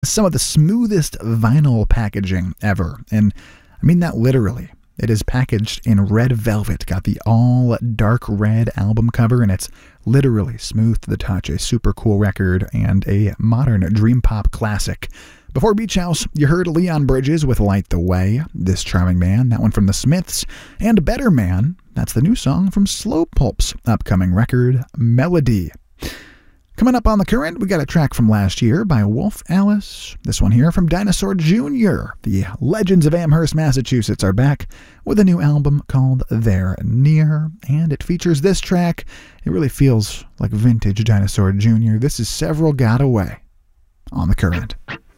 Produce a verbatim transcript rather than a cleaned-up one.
some of the smoothest vinyl packaging ever. And I mean that literally. It is packaged in red velvet, got the all dark red album cover, and it's literally smooth to the touch. A super cool record and a modern dream pop classic. Before Beach House, you heard Leon Bridges with Light the Way, This Charming Man, that one from the Smiths, and Better Man, that's the new song from Slow Pulp's upcoming record, Melody. Coming up on The Current, we got a track from last year by Wolf Alice. This one here from Dinosaur Junior The Legends of Amherst, Massachusetts are back with a new album called They're Near, and it features this track. It really feels like vintage Dinosaur Junior This is Several Got Away on The Current.